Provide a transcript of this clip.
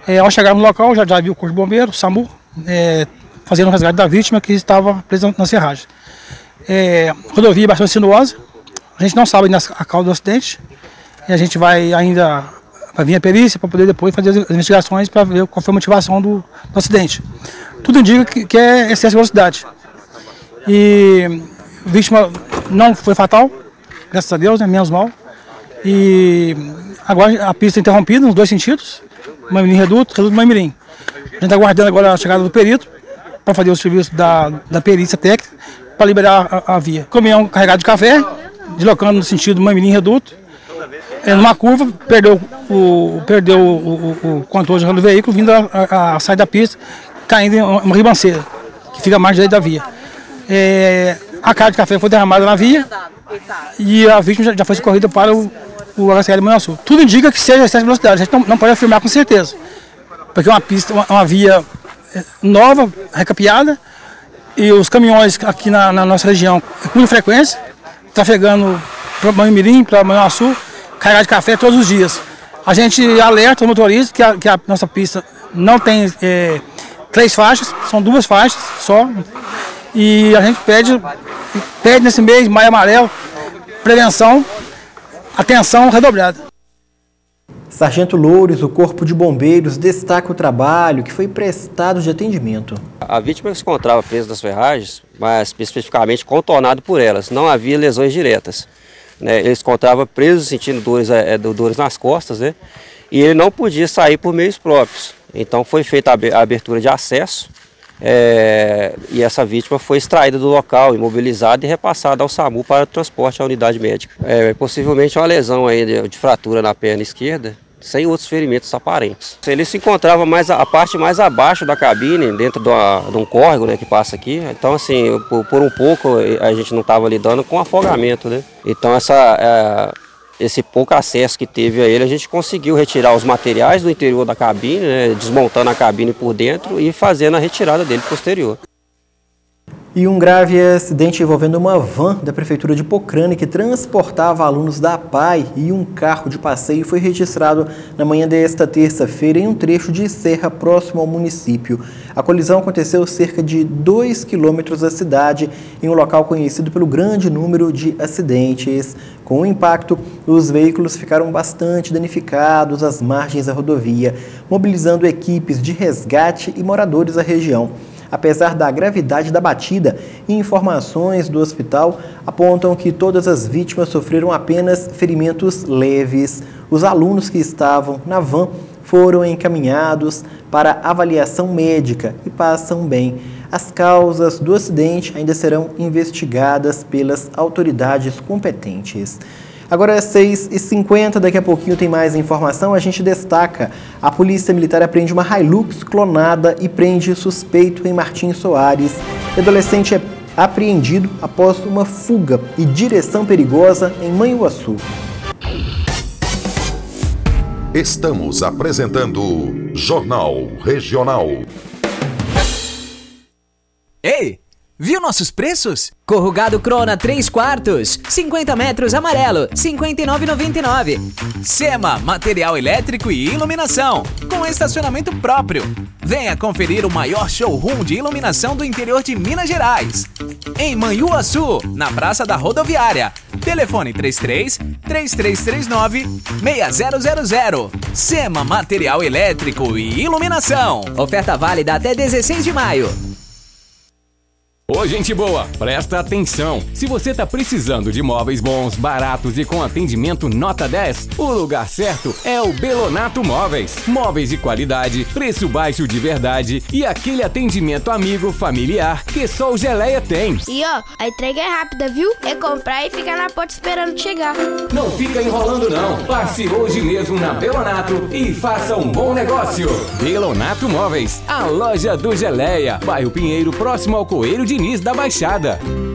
Ao chegar no local, já viu o corpo de bombeiro, o SAMU, fazendo o resgate da vítima que estava presa na serragem. Rodovia bastante sinuosa, a gente não sabe ainda a causa do acidente, e a gente vai vir a perícia para poder depois fazer as investigações para ver qual foi a motivação do acidente. Tudo indica que é excesso de velocidade. E a vítima não foi fatal, graças a Deus, menos mal. E agora a pista é interrompida nos dois sentidos, Mamirim Reduto Mamirim. A gente está aguardando agora a chegada do perito para fazer o serviço da perícia técnica para liberar a via. Caminhão carregado de café, deslocando no sentido Mamirim Reduto, numa curva, perdeu o controle do veículo, vindo a sair da pista, caindo em uma ribanceira, que fica mais direita da via. A carga de café foi derramada na via e a vítima já foi socorrida para o HCL Manhuaçu. Tudo indica que seja excesso de velocidade, a gente não pode afirmar com certeza, porque é uma pista, uma via nova, recapeada, e os caminhões aqui na nossa região com muita frequência, trafegando para Mamirim, para Manhuaçu, carregar de café todos os dias. A gente alerta o motorista que a nossa pista não tem 3 faixas, são 2 faixas só. E a gente pede nesse mês, Maio Amarelo, prevenção, atenção redobrada. Sargento Loures, o Corpo de Bombeiros, destaca o trabalho que foi prestado de atendimento. A vítima se encontrava presa das ferragens, mas especificamente contornado por elas, não havia lesões diretas. Ele se encontrava preso, sentindo dores nas costas, né? E ele não podia sair por meios próprios. Então foi feita a abertura de acesso e essa vítima foi extraída do local, imobilizada e repassada ao SAMU para transporte à unidade médica. Possivelmente uma lesão aí de fratura na perna esquerda, sem outros ferimentos aparentes. Ele se encontrava a parte mais abaixo da cabine, dentro de um córrego, né, que passa aqui. Então, assim, por um pouco a gente não estava lidando com afogamento, né? Então, esse pouco acesso que teve a ele, a gente conseguiu retirar os materiais do interior da cabine, né, desmontando a cabine por dentro e fazendo a retirada dele posterior. E um grave acidente envolvendo uma van da Prefeitura de Pocrane que transportava alunos da APAE e um carro de passeio foi registrado na manhã desta terça-feira em um trecho de serra próximo ao município. A colisão aconteceu cerca de 2 quilômetros da cidade, em um local conhecido pelo grande número de acidentes. Com o impacto, os veículos ficaram bastante danificados às margens da rodovia, mobilizando equipes de resgate e moradores da região. Apesar da gravidade da batida, informações do hospital apontam que todas as vítimas sofreram apenas ferimentos leves. Os alunos que estavam na van foram encaminhados para avaliação médica e passam bem. As causas do acidente ainda serão investigadas pelas autoridades competentes. Agora é 6h50, daqui a pouquinho tem mais informação. A gente destaca: a Polícia Militar apreende uma Hilux clonada e prende suspeito em Martim Soares. O adolescente é apreendido após uma fuga e direção perigosa em Manhuaçu. Estamos apresentando Jornal Regional. Ei! Viu nossos preços? Corrugado Crona 3/4, 50 metros amarelo, R$ 59,99. Sema, material elétrico e iluminação, com estacionamento próprio. Venha conferir o maior showroom de iluminação do interior de Minas Gerais. Em Manhuaçu, na Praça da Rodoviária. Telefone 33-3339-6000. Sema, material elétrico e iluminação. Oferta válida até 16 de maio. Ô, gente boa, presta atenção. Se você tá precisando de móveis bons, baratos e com atendimento nota 10, o lugar certo é o Belonato Móveis. Móveis de qualidade, preço baixo de verdade e aquele atendimento amigo, familiar que só o Geleia tem. E ó, a entrega é rápida, viu? É comprar e ficar na porta esperando chegar. Não fica enrolando não. Passe hoje mesmo na Belonato e faça um bom negócio. Belonato Móveis, a loja do Geleia, bairro Pinheiro, próximo ao Coelho Diniz da Baixada.